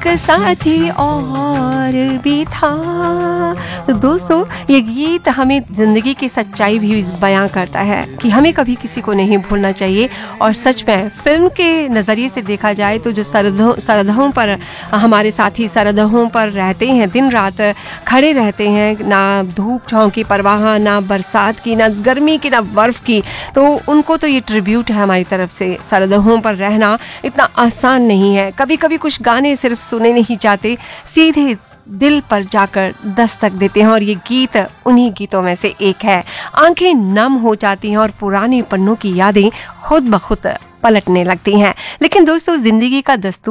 एक साथी और भी था। तो दोस्तों, ये गीत हमें जिंदगी की सच्चाई भी बयां करता है कि हमें कभी किसी को नहीं भूलना चाहिए। और सच में फिल्म के नज़रिए से देखा जाए तो जो सरहदों पर हमारे साथी सरहदों पर रहते हैं, दिन रात खड़े रहते हैं, ना धूप छांव की परवाह, ना बरसात की, ना गर्मी की, ना बर्फ की, तो उनको तो ये ट्रिब्यूट है हमारी तरफ से। सरहदों पर रहना इतना आसान नहीं है। कभी कभी कुछ गाने सिर्फ सुने नहीं जाते, सीधे दिल पर जाकर दस्तक देते हैं, और ये गीत उन्हीं गीतों में से एक है। आंखें नम हो जाती हैं और पुराने पन्नों की यादें खुद ब खुद पलटने लगती हैं। लेकिन दोस्तों, जिंदगी का दस्तूर